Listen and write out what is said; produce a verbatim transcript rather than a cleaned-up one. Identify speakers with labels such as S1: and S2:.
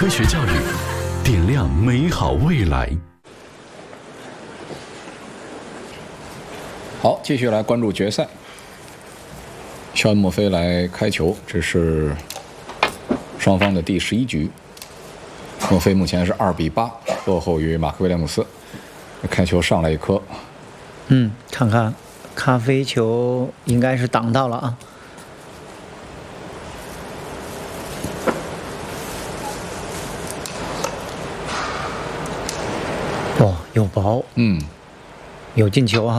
S1: 科学教育，点亮美好未来。
S2: 好，继续来关注决赛。肖恩·墨菲来开球，这是双方的第十一局。墨菲目前是二比八落后于马克·威廉姆斯。开球上来一颗，
S3: 嗯，看看咖啡球应该是挡到了啊。哦，有薄，
S2: 嗯，
S3: 有进球啊。